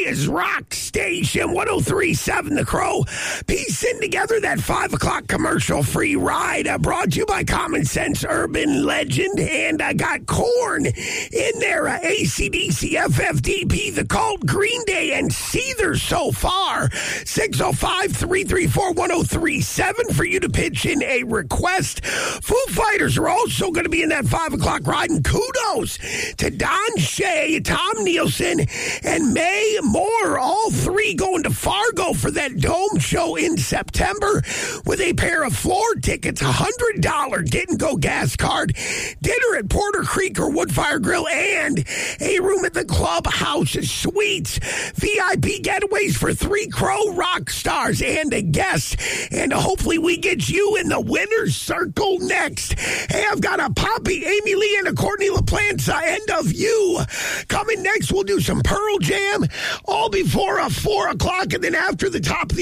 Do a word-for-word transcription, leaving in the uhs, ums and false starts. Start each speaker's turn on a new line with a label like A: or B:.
A: America's rock station, one oh three point seven The Crow. Piecing together that five o'clock commercial-free ride uh, brought to you by Common Sense Urban Legend. And I got Korn in there, uh, A C D C, F F D P, The Cult, Green Day, and Seether so far. six oh five, three three four, one oh three seven for you to pitch in a request. Foo Fighters are also going to be in that five o'clock ride. And kudos to Don Shea, Tom Nielsen, and May Moore. All three going to Fargo for that Dome show in September with a pair of floor tickets, one hundred dollars get-and-go gas card, dinner at Porter Creek or Woodfire Grill, and a room at the Clubhouse Suites. V I P getaways for three Crow rock stars and a guest. And hopefully we get you in the winner's circle next. Hey, I've got a Poppy, Amy Lee, and a Courtney LaPlante, End of You. Coming next, we'll do some Pearl Jam, all before a four o'clock, and then after the top of the